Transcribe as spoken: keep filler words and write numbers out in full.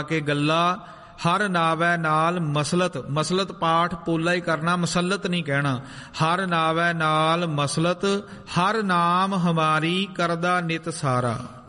ਕੇ ਗੱਲਾ। ਹਰ ਨਾਵੈ ਨਾਲ ਮਸਲਤ, ਮਸਲਤ ਪਾਠ ਪੋਲਾ ਹੀ ਕਰਨਾ, ਮਸਲਤ ਨਹੀਂ ਕਹਿਣਾ। ਹਰ ਨਾਵੈ ਨਾਲ ਮਸਲਤ, ਹਰ ਨਾਮ ਹਮਾਰੀ ਕਰਦਾ ਨਿਤ ਸਾਰਾ।